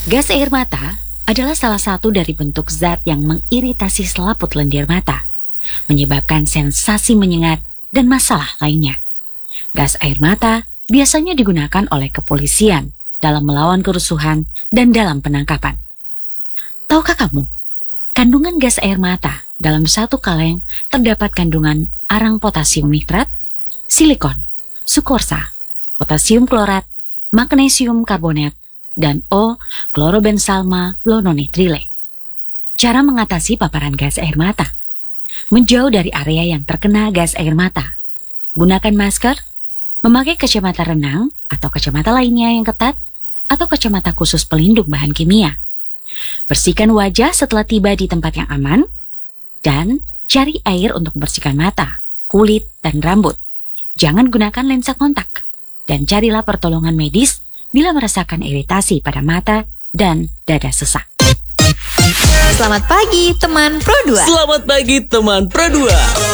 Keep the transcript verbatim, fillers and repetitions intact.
Gas air mata adalah salah satu dari bentuk zat yang mengiritasi selaput lendir mata, menyebabkan sensasi menyengat dan masalah lainnya. Gas air mata biasanya digunakan oleh kepolisian dalam melawan kerusuhan dan dalam penangkapan. Tahukah kamu, kandungan gas air mata dalam satu kaleng terdapat kandungan arang potasium nitrat, silikon, sukrosa, potasium klorat, magnesium karbonat, dan O-klorobensalma-lononitrile. Cara mengatasi paparan gas air mata: menjauh dari area yang terkena gas air mata, gunakan masker, memakai kacamata renang atau kacamata lainnya yang ketat, atau kacamata khusus pelindung bahan kimia. Bersihkan wajah setelah tiba di tempat yang aman, dan cari air untuk membersihkan mata, kulit, dan rambut. Jangan gunakan lensa kontak, dan carilah pertolongan medis bila merasakan iritasi pada mata dan dada sesak. Selamat pagi teman Pro dua. Selamat pagi teman Pro dua.